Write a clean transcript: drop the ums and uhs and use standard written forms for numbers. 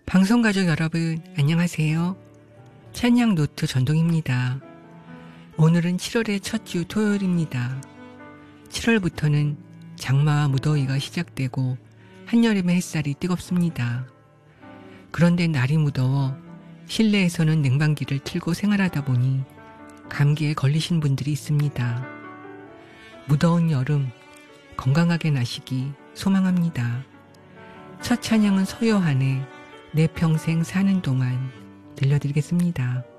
방송가족 여러분 안녕하세요. 찬양 노트 전동입니다. 오늘은 7월의 첫 주 토요일입니다. 7월부터는 장마와 무더위가 시작되고 한여름의 햇살이 뜨겁습니다. 그런데 날이 무더워 실내에서는 냉방기를 틀고 생활하다 보니 감기에 걸리신 분들이 있습니다. 무더운 여름 건강하게 나시기 소망합니다. 첫 찬양은 서요한의 내 평생 사는 동안 들려드리겠습니다.